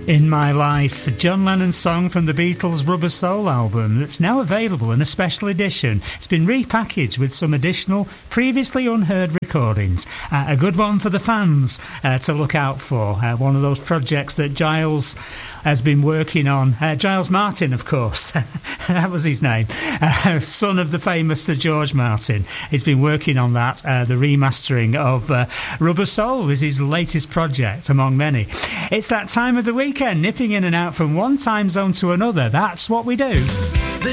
In My Life, John Lennon's song from the Beatles' Rubber Soul album that's now available in a special edition. It's been repackaged with some additional, previously unheard recordings. A good one for the fans to look out for. One of those projects that Giles has been working on. Giles Martin, of course. That was his name. Son of the famous Sir George Martin. He's been working on that. The remastering of Rubber Soul is his latest project, among many. It's that time of the weekend, nipping in and out from one time zone to another. That's what we do.